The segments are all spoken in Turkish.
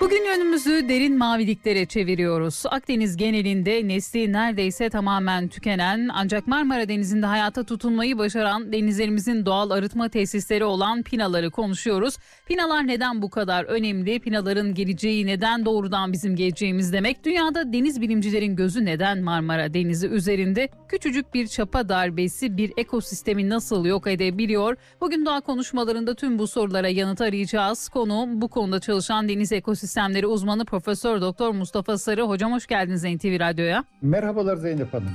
Bugün yönümüzü derin maviliklere çeviriyoruz. Akdeniz genelinde nesli neredeyse tamamen tükenen ancak Marmara Denizi'nde hayata tutunmayı başaran denizlerimizin doğal arıtma tesisleri olan pinaları konuşuyoruz. Pinalar neden bu kadar önemli? Pinaların geleceği neden doğrudan bizim geleceğimiz demek? Dünyada deniz bilimcilerin gözü neden Marmara Denizi üzerinde? Küçücük bir çapa darbesi bir ekosistemi nasıl yok edebiliyor? Bugün doğa konuşmalarında tüm bu sorulara yanıt arayacağız. Konuğum bu konuda çalışan deniz ekosistemleri uzmanı Profesör Doktor Mustafa Sarı. Hocam hoş geldiniz NTV Radyo'ya. Merhabalar Zeynep Hanım.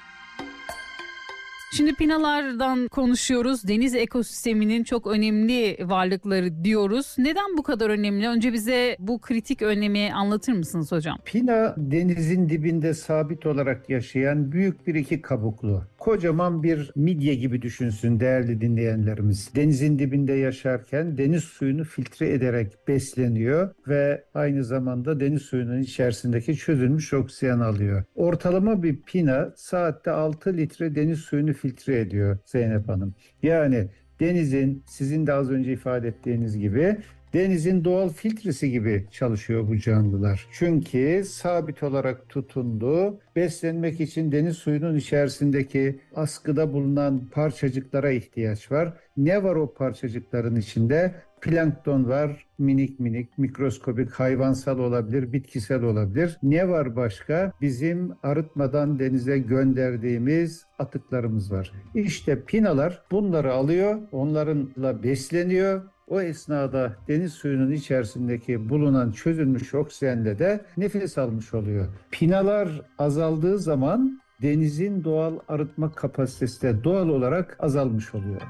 Şimdi pinalardan konuşuyoruz. Deniz ekosisteminin çok önemli varlıkları diyoruz. Neden bu kadar önemli? Önce bize bu kritik önemi anlatır mısınız hocam? Pina denizin dibinde sabit olarak yaşayan büyük bir iki kabuklu. Kocaman bir midye gibi düşünsün değerli dinleyenlerimiz. Denizin dibinde yaşarken deniz suyunu filtre ederek besleniyor ve aynı zamanda deniz suyunun içerisindeki çözülmüş oksijen alıyor. Ortalama bir pina saatte 6 litre deniz suyunu filtre ediyor Zeynep Hanım. Yani denizin sizin de az önce ifade ettiğiniz gibi denizin doğal filtresi gibi çalışıyor bu canlılar. Çünkü sabit olarak tutundu. Beslenmek için deniz suyunun içerisindeki askıda bulunan parçacıklara ihtiyaç var. Ne var o parçacıkların içinde? Plankton var, minik minik, mikroskobik, hayvansal olabilir, bitkisel olabilir. Ne var başka? Bizim arıtmadan denize gönderdiğimiz atıklarımız var. İşte pinalar bunları alıyor, onlarla besleniyor. O esnada deniz suyunun içerisindeki bulunan çözülmüş oksijenle de nefes almış oluyor. Pinalar azaldığı zaman denizin doğal arıtma kapasitesi de doğal olarak azalmış oluyor.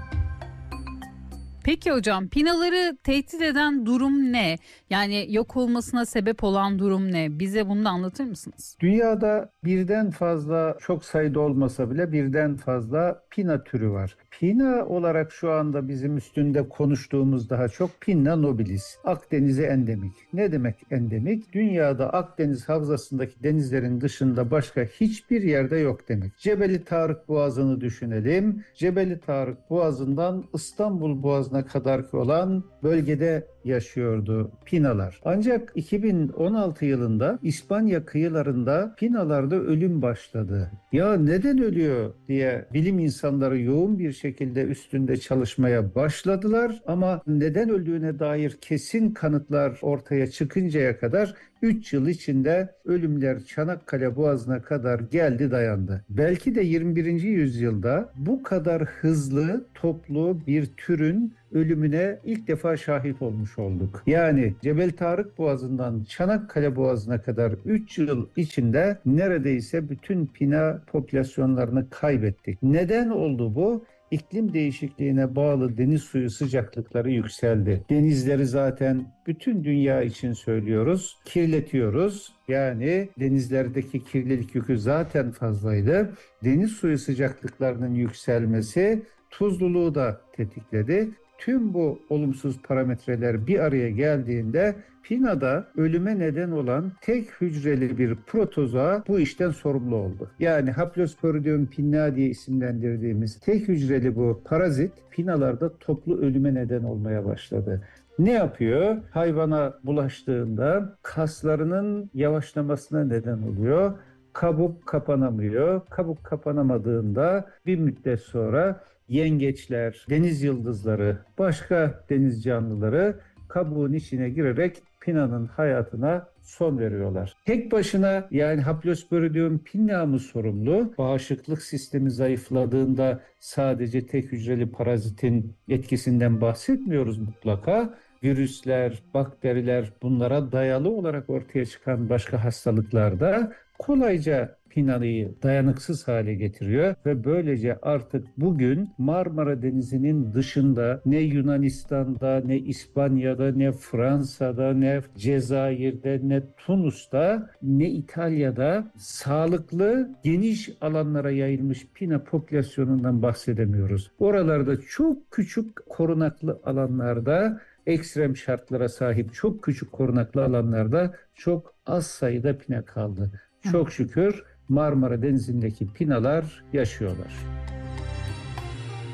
Peki hocam, pinaları tehdit eden durum ne? Yani yok olmasına sebep olan durum ne? Bize bunu da anlatır mısınız? Dünyada birden fazla, çok sayıda olmasa bile birden fazla pina türü var. Pina olarak şu anda bizim üstünde konuştuğumuz daha çok Pinna nobilis. Akdeniz'e endemik. Ne demek endemik? Dünyada Akdeniz havzasındaki denizlerin dışında başka hiçbir yerde yok demek. Cebeli Tarık Boğazı'nı düşünelim. Cebeli Tarık Boğazı'ndan İstanbul Boğazı'na kadar olan bölgede yaşıyordu pinalar. Ancak 2016 yılında İspanya kıyılarında pinalarda ölüm başladı. Ya neden ölüyor diye bilim insanları yoğun bir şekilde üstünde çalışmaya başladılar ama neden öldüğüne dair kesin kanıtlar ortaya çıkıncaya kadar 3 yıl içinde ölümler Çanakkale Boğazı'na kadar geldi dayandı. Belki de 21. yüzyılda bu kadar hızlı toplu bir türün ölümüne ilk defa şahit olmuş olduk. Yani Cebel Tarık Boğazı'ndan Çanakkale Boğazı'na kadar 3 yıl içinde neredeyse bütün pina popülasyonlarını kaybettik. Neden oldu bu? İklim değişikliğine bağlı deniz suyu sıcaklıkları yükseldi. Denizleri zaten bütün dünya için söylüyoruz, kirletiyoruz. Yani denizlerdeki kirlilik yükü zaten fazlaydı. Deniz suyu sıcaklıklarının yükselmesi tuzluluğu da tetikledi. Tüm bu olumsuz parametreler bir araya geldiğinde pinada ölüme neden olan tek hücreli bir protozoa bu işten sorumlu oldu. Yani Haplosporidium pinna diye isimlendirdiğimiz tek hücreli bu parazit pinalarda toplu ölüme neden olmaya başladı. Ne yapıyor? Hayvana bulaştığında kaslarının yavaşlamasına neden oluyor. Kabuk kapanamıyor. Kabuk kapanamadığında bir müddet sonra yengeçler, deniz yıldızları, başka deniz canlıları kabuğun içine girerek pinanın hayatına son veriyorlar. Tek başına yani Haplosporidium pinna mı sorumlu? Bağışıklık sistemi zayıfladığında sadece tek hücreli parazitin etkisinden bahsetmiyoruz mutlaka. Virüsler, bakteriler bunlara dayalı olarak ortaya çıkan başka hastalıklarda kolayca pinayı dayanıksız hale getiriyor ve böylece artık bugün Marmara Denizi'nin dışında ne Yunanistan'da, ne İspanya'da, ne Fransa'da, ne Cezayir'de, ne Tunus'ta, ne İtalya'da sağlıklı, geniş alanlara yayılmış pina popülasyonundan bahsedemiyoruz. Oralarda çok küçük korunaklı alanlarda, ekstrem şartlara sahip çok küçük korunaklı alanlarda çok az sayıda pina kaldı. Çok şükür Marmara Denizi'ndeki pinalar yaşıyorlar.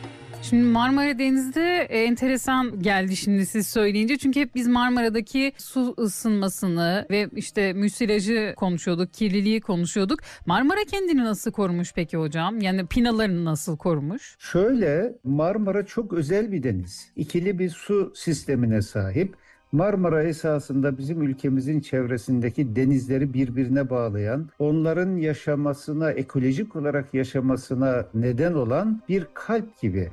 Şimdi Marmara Denizi'de enteresan geldi şimdi siz söyleyince. Çünkü hep biz Marmara'daki su ısınmasını ve işte müsilajı konuşuyorduk, kirliliği konuşuyorduk. Marmara kendini nasıl korumuş peki hocam? Yani pinalarını nasıl korumuş? Şöyle, Marmara çok özel bir deniz. İkili bir su sistemine sahip. Marmara esasında bizim ülkemizin çevresindeki denizleri birbirine bağlayan, onların yaşamasına, ekolojik olarak yaşamasına neden olan bir kalp gibi.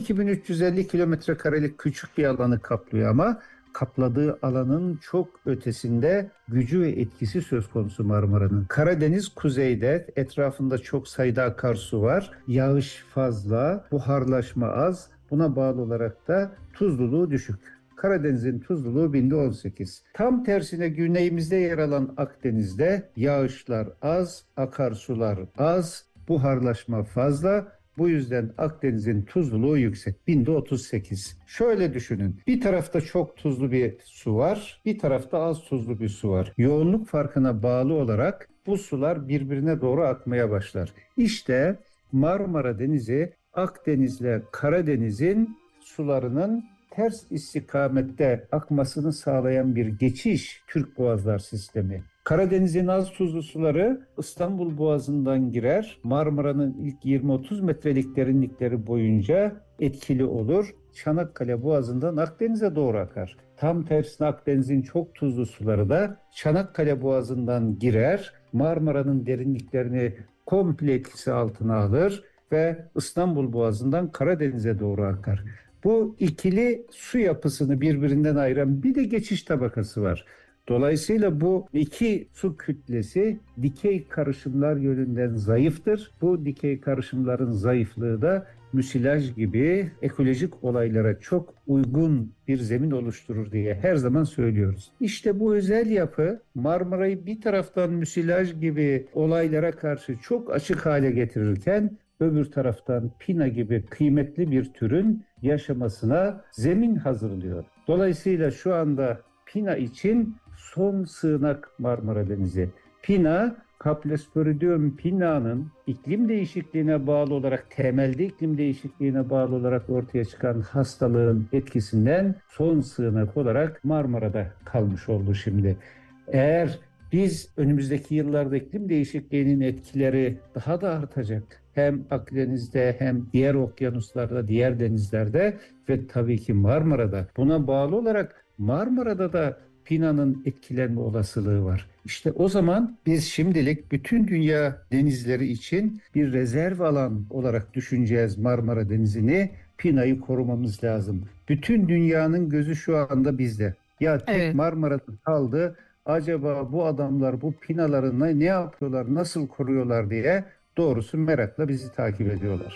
12.350 kilometre karelik küçük bir alanı kaplıyor ama kapladığı alanın çok ötesinde gücü ve etkisi söz konusu Marmara'nın. Karadeniz kuzeyde, etrafında çok sayıda akarsu var. Yağış fazla, buharlaşma az. Buna bağlı olarak da tuzluluğu düşük. Karadeniz'in tuzluluğu binde 18. Tam tersine güneyimizde yer alan Akdeniz'de yağışlar az, akarsular az, buharlaşma fazla. Bu yüzden Akdeniz'in tuzluluğu yüksek. Binde 38. Şöyle düşünün. Bir tarafta çok tuzlu bir su var. Bir tarafta az tuzlu bir su var. Yoğunluk farkına bağlı olarak bu sular birbirine doğru akmaya başlar. İşte Marmara Denizi Akdeniz'le Karadeniz'in sularının ters istikamette akmasını sağlayan bir geçiş Türk Boğazlar sistemi. Karadeniz'in az tuzlu suları İstanbul Boğazı'ndan girer. Marmara'nın ilk 20-30 metrelik derinlikleri boyunca etkili olur. Çanakkale Boğazı'ndan Akdeniz'e doğru akar. Tam tersine Akdeniz'in çok tuzlu suları da Çanakkale Boğazı'ndan girer. Marmara'nın derinliklerini komple etkisi altına alır ve İstanbul Boğazı'ndan Karadeniz'e doğru akar. Bu ikili su yapısını birbirinden ayıran bir de geçiş tabakası var. Dolayısıyla bu iki su kütlesi dikey karışımlar yönünden zayıftır. Bu dikey karışımların zayıflığı da müsilaj gibi ekolojik olaylara çok uygun bir zemin oluşturur diye her zaman söylüyoruz. İşte bu özel yapı Marmara'yı bir taraftan müsilaj gibi olaylara karşı çok açık hale getirirken öbür taraftan pina gibi kıymetli bir türün yaşamasına zemin hazırlıyor. Dolayısıyla şu anda pina için son sığınak Marmara Denizi. Pina, Caplosporidium pina'nın iklim değişikliğine bağlı olarak, temelde iklim değişikliğine bağlı olarak ortaya çıkan hastalığın etkisinden son sığınak olarak Marmara'da kalmış oldu şimdi. Eğer biz önümüzdeki yıllarda iklim değişikliğinin etkileri daha da artacak. Hem Akdeniz'de hem diğer okyanuslarda, diğer denizlerde ve tabii ki Marmara'da. Buna bağlı olarak Marmara'da da pinanın etkilenme olasılığı var. İşte o zaman biz şimdilik bütün dünya denizleri için bir rezerv alan olarak düşüneceğiz Marmara Denizi'ni. Pina'yı korumamız lazım. Bütün dünyanın gözü şu anda bizde. Ya tek Evet. Marmara'da kaldı. Acaba bu adamlar bu pinalarını ne yapıyorlar, nasıl koruyorlar diye doğrusu merakla bizi takip ediyorlar.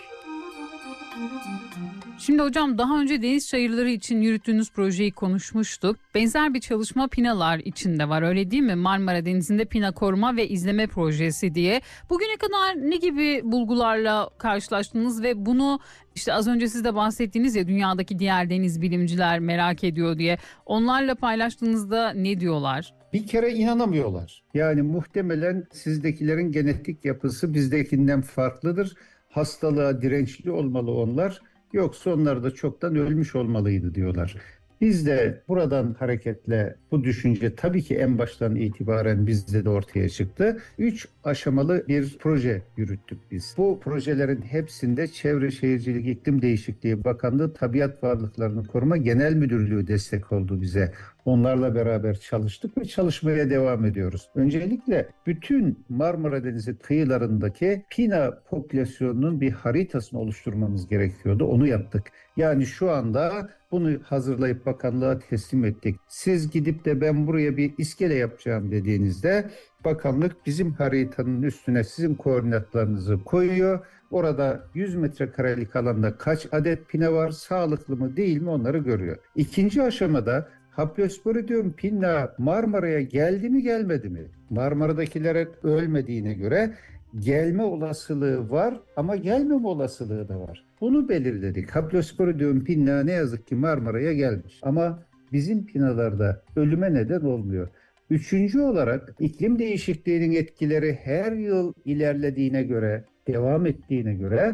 Şimdi hocam daha önce deniz çayırları için yürüttüğünüz projeyi konuşmuştuk. Benzer bir çalışma pinalar için de var, öyle değil mi? Marmara Denizi'nde pina koruma ve izleme projesi diye. Bugüne kadar ne gibi bulgularla karşılaştınız ve bunu işte az önce siz de bahsettiğiniz ya dünyadaki diğer deniz bilimciler merak ediyor diye. Onlarla paylaştığınızda ne diyorlar? Bir kere inanamıyorlar. Yani muhtemelen sizdekilerin genetik yapısı bizdekinden farklıdır. Hastalığa dirençli olmalı onlar. Yoksa onlar da çoktan ölmüş olmalıydı diyorlar. Biz de buradan hareketle bu düşünce tabii ki en baştan itibaren bizde de ortaya çıktı. 3 aşamalı bir proje yürüttük biz. Bu projelerin hepsinde Çevre Şehircilik İklim Değişikliği Bakanlığı Tabiat Varlıklarını Koruma Genel Müdürlüğü destek oldu bize. Onlarla beraber çalıştık ve çalışmaya devam ediyoruz. Öncelikle bütün Marmara Denizi kıyılarındaki pina popülasyonunun bir haritasını oluşturmamız gerekiyordu. Onu yaptık. Yani şu anda bunu hazırlayıp bakanlığa teslim ettik. Siz gidip de ben buraya bir iskele yapacağım dediğinizde bakanlık bizim haritanın üstüne sizin koordinatlarınızı koyuyor. Orada 100 metrekarelik alanda kaç adet pina var, sağlıklı mı değil mi onları görüyor. İkinci aşamada Haplosporidium pinna Marmara'ya geldi mi gelmedi mi? Marmara'dakilere ölmediğine göre gelme olasılığı var ama gelmeme olasılığı da var. Bunu belirledik. Haplosporidium pinna ne yazık ki Marmara'ya gelmiş. Ama bizim pinalarda ölüme neden olmuyor. Üçüncü olarak iklim değişikliğinin etkileri her yıl ilerlediğine göre, devam ettiğine göre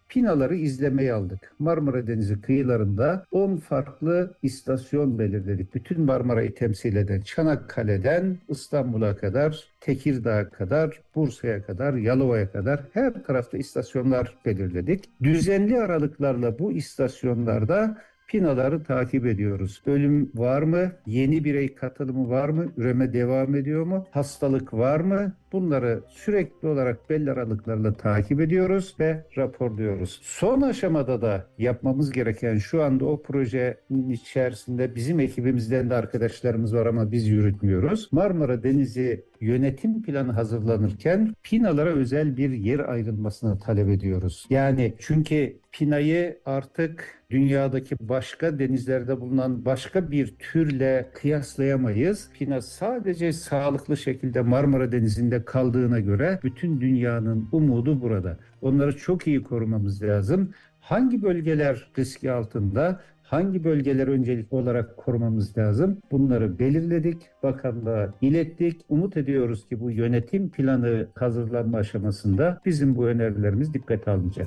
Pinaları izlemeye aldık. Marmara Denizi kıyılarında 10 farklı istasyon belirledik. Bütün Marmara'yı temsil eden Çanakkale'den İstanbul'a kadar, Tekirdağ'a kadar, Bursa'ya kadar, Yalova'ya kadar her tarafta istasyonlar belirledik. Düzenli aralıklarla bu istasyonlarda pinaları takip ediyoruz. Ölüm var mı? Yeni birey katılımı var mı? Üreme devam ediyor mu? Hastalık var mı? Bunları sürekli olarak belli aralıklarla takip ediyoruz ve raporluyoruz. Son aşamada da yapmamız gereken, şu anda o projenin içerisinde bizim ekibimizden de arkadaşlarımız var ama biz yürütmüyoruz. Marmara Denizi yönetim planı hazırlanırken pinalara özel bir yer ayrılmasını talep ediyoruz. Yani çünkü pinayı artık dünyadaki başka denizlerde bulunan başka bir türle kıyaslayamayız. Pina sadece sağlıklı şekilde Marmara Denizi'nde kaldığına göre bütün dünyanın umudu burada. Onları çok iyi korumamız lazım. Hangi bölgeler riski altında? Hangi bölgeleri öncelikli olarak korumamız lazım? Bunları belirledik, bakanlığa ilettik. Umut ediyoruz ki bu yönetim planı hazırlanma aşamasında bizim bu önerilerimiz dikkate alınacak.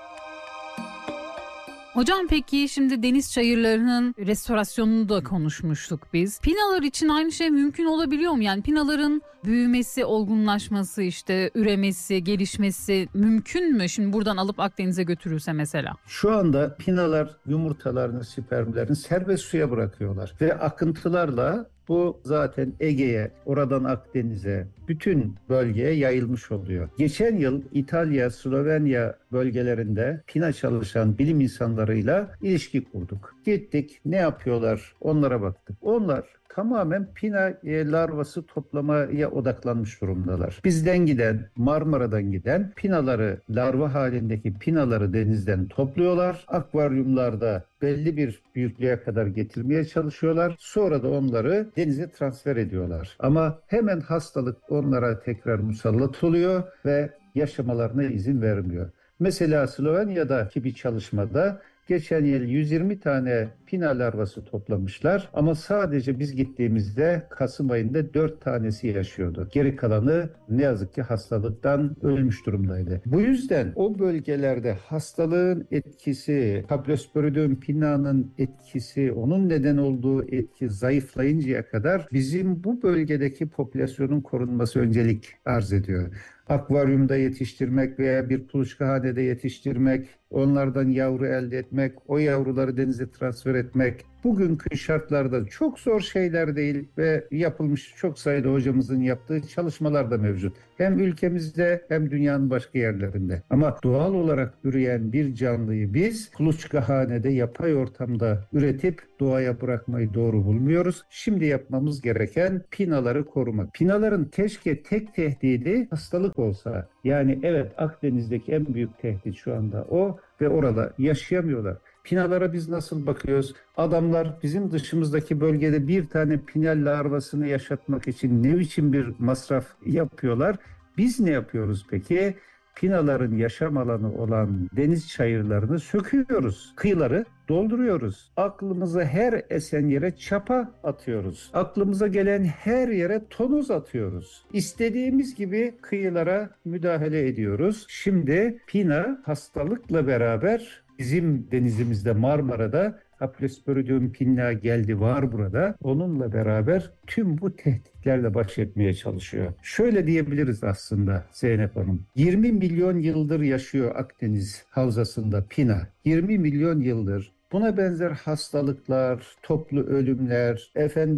Hocam peki şimdi deniz çayırlarının restorasyonunu da konuşmuştuk biz. Pinalar için aynı şey mümkün olabiliyor mu? Yani pinaların büyümesi, olgunlaşması, işte üremesi, gelişmesi mümkün mü? Şimdi buradan alıp Akdeniz'e götürülse mesela. Şu anda pinalar yumurtalarını, spermlerini serbest suya bırakıyorlar ve akıntılarla bu zaten Ege'ye, oradan Akdeniz'e, bütün bölgeye yayılmış oluyor. Geçen yıl İtalya, Slovenya bölgelerinde pina çalışan bilim insanlarıyla ilişki kurduk. Gittik, ne yapıyorlar onlara baktık. Onlar tamamen pina larvası toplamaya odaklanmış durumdalar. Bizden giden, Marmara'dan giden pinaları, larva halindeki pinaları denizden topluyorlar. Akvaryumlarda belli bir büyüklüğe kadar getirmeye çalışıyorlar. Sonra da onları denize transfer ediyorlar. Ama hemen hastalık onlara tekrar musallat oluyor ve yaşamalarına izin vermiyor. Mesela Slovenya'daki bir çalışmada geçen yıl 120 tane pina larvası toplamışlar ama sadece biz gittiğimizde Kasım ayında 4 tanesi yaşıyordu. Geri kalanı ne yazık ki hastalıktan ölmüş durumdaydı. Bu yüzden o bölgelerde hastalığın etkisi, Cabrosporidium pina'nın etkisi, onun neden olduğu etki zayıflayıncaya kadar bizim bu bölgedeki popülasyonun korunması öncelik arz ediyor. Akvaryumda yetiştirmek veya bir kuluçkahanede yetiştirmek, onlardan yavru elde etmek, o yavruları denize transfer etmek bugünkü şartlarda çok zor şeyler değil ve yapılmış çok sayıda hocamızın yaptığı çalışmalar da mevcut. Hem ülkemizde hem dünyanın başka yerlerinde. Ama doğal olarak üreyen bir canlıyı biz kuluçkahanede, yapay ortamda üretip doğaya bırakmayı doğru bulmuyoruz. Şimdi yapmamız gereken pinaları korumak. Pinaların keşke tek tehdidi hastalık olsa. Yani evet, Akdeniz'deki en büyük tehdit şu anda o ve orada yaşayamıyorlar. Pinalara biz nasıl bakıyoruz? Adamlar bizim dışımızdaki bölgede bir tane pinal larvasını yaşatmak için ne biçim bir masraf yapıyorlar? Biz ne yapıyoruz peki? Pinaların yaşam alanı olan deniz çayırlarını söküyoruz. Kıyıları dolduruyoruz. Aklımıza her esen yere çapa atıyoruz. Aklımıza gelen her yere tonoz atıyoruz. İstediğimiz gibi kıyılara müdahale ediyoruz. Şimdi pina hastalıkla beraber bizim denizimizde, Marmara'da Cabrosporidium pinna geldi, var burada. Onunla beraber tüm bu tehditlerle baş etmeye çalışıyor. Şöyle diyebiliriz aslında Zeynep Hanım. 20 milyon yıldır yaşıyor Akdeniz havzasında pina. 20 milyon yıldır. Buna benzer hastalıklar, toplu ölümler,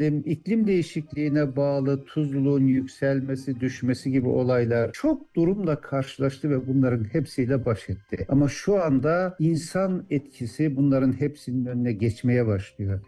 iklim değişikliğine bağlı tuzluluğun yükselmesi, düşmesi gibi olaylar çok durumla karşılaştı ve bunların hepsiyle baş etti. Ama şu anda insan etkisi bunların hepsinin önüne geçmeye başlıyor.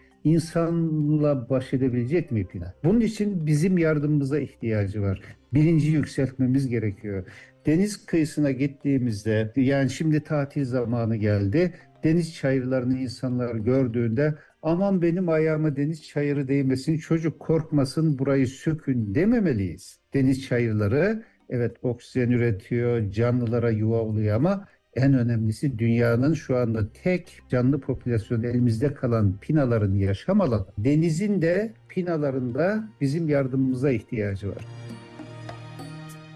İnsanla baş edebilecek mi pina? Bunun için bizim yardımımıza ihtiyacı var. Bilinci yükseltmemiz gerekiyor. Deniz kıyısına gittiğimizde, yani şimdi tatil zamanı geldi, deniz çayırlarını insanlar gördüğünde aman benim ayağıma deniz çayırı değmesin, çocuk korkmasın, burayı sökün dememeliyiz. Deniz çayırları evet oksijen üretiyor, canlılara yuva oluyor ama en önemlisi dünyanın şu anda tek canlı popülasyonu elimizde kalan pinaların yaşam alanı. Denizin de pinaların da bizim yardımımıza ihtiyacı var.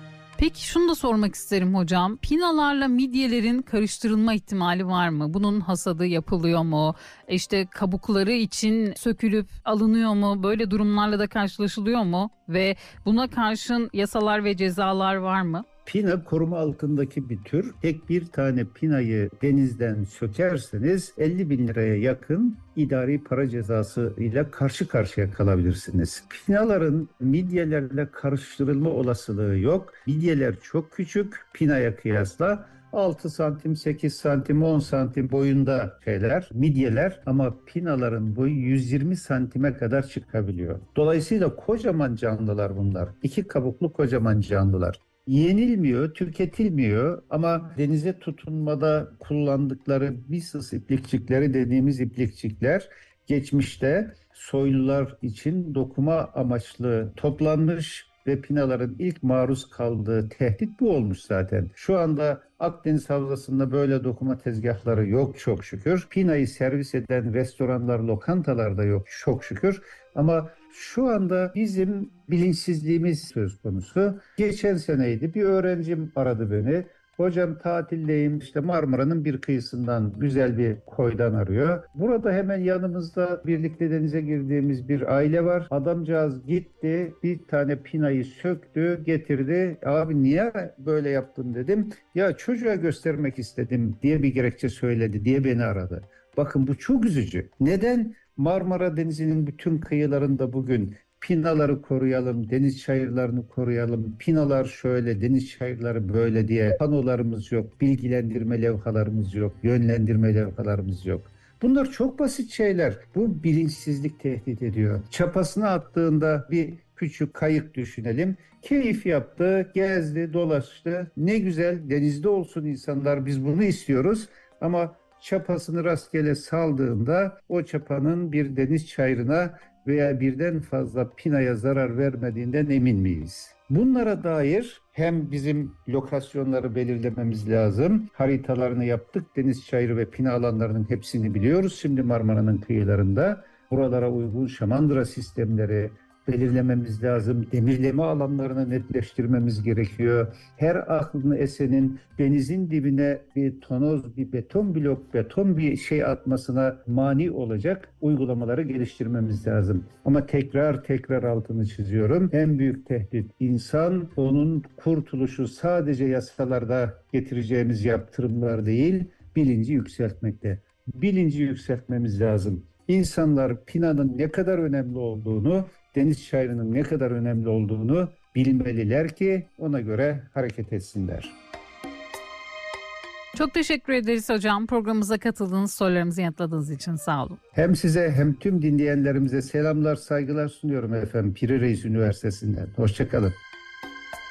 Peki şunu da sormak isterim hocam. Pinalarla midyelerin karıştırılma ihtimali var mı? Bunun hasadı yapılıyor mu? İşte kabukları için sökülüp alınıyor mu? Böyle durumlarla da karşılaşılıyor mu? Ve buna karşın yasalar ve cezalar var mı? Pina koruma altındaki bir tür. Tek bir tane pinayı denizden sökerseniz 50 bin liraya yakın idari para cezası ile karşı karşıya kalabilirsiniz. Pinaların midyelerle karıştırılma olasılığı yok. Midyeler çok küçük pinaya kıyasla. 6 santim, 8 santim, 10 santim boyunda midyeler ama pinaların boyu 120 santime kadar çıkabiliyor. Dolayısıyla kocaman canlılar bunlar. İki kabuklu kocaman canlılar. Yenilmiyor, tüketilmiyor ama denize tutunmada kullandıkları bisis iplikçikleri dediğimiz iplikçikler geçmişte soylular için dokuma amaçlı toplanmış ve pinaların ilk maruz kaldığı tehdit bu olmuş zaten. Şu anda Akdeniz Havzası'nda böyle dokuma tezgahları yok çok şükür. Pinayı servis eden restoranlar, lokantalar da yok çok şükür. Ama şu anda bizim bilinçsizliğimiz söz konusu. Geçen seneydi, bir öğrencim aradı beni. Hocam tatildeyim, işte Marmara'nın bir kıyısından, güzel bir koydan arıyor. Burada hemen yanımızda birlikte denize girdiğimiz bir aile var. Adamcağız gitti, bir tane pinayı söktü, getirdi. Abi niye böyle yaptın dedim. Ya çocuğa göstermek istedim diye bir gerekçe söyledi diye beni aradı. Bakın bu çok üzücü. Neden? Marmara Denizi'nin bütün kıyılarında bugün pinaları koruyalım, deniz çayırlarını koruyalım, pinalar şöyle, deniz çayırları böyle diye panolarımız yok, bilgilendirme levhalarımız yok, yönlendirme levhalarımız yok. Bunlar çok basit şeyler. Bu bilinçsizlik tehdit ediyor. Çapasına attığında bir küçük kayık düşünelim. Keyif yaptı, gezdi, dolaştı. Ne güzel denizde olsun insanlar, biz bunu istiyoruz. Ama çapasını rastgele saldığında o çapanın bir deniz çayırına veya birden fazla pinaya zarar vermediğinden emin miyiz? Bunlara dair hem bizim lokasyonları belirlememiz lazım. Haritalarını yaptık. Deniz çayırı ve pina alanlarının hepsini biliyoruz. Şimdi Marmara'nın kıyılarında buralara uygun şamandıra sistemleri belirlememiz lazım. Demirleme alanlarını netleştirmemiz gerekiyor. Her aklını esenin denizin dibine bir tonoz, bir beton blok, beton bir şey atmasına mani olacak uygulamaları geliştirmemiz lazım. Ama tekrar altını çiziyorum. En büyük tehdit insan, onun kurtuluşu sadece yasalarda getireceğimiz yaptırımlar değil, bilinci yükseltmekte. Bilinci yükseltmemiz lazım. İnsanlar pinanın ne kadar önemli olduğunu, deniz çayırının ne kadar önemli olduğunu bilmeliler ki ona göre hareket etsinler. Çok teşekkür ederiz hocam. Programımıza katıldığınız, sorularımızı yanıtladığınız için sağ olun. Hem size hem tüm dinleyenlerimize selamlar, saygılar sunuyorum efendim Piri Reis Üniversitesi'nden. Hoşça kalın.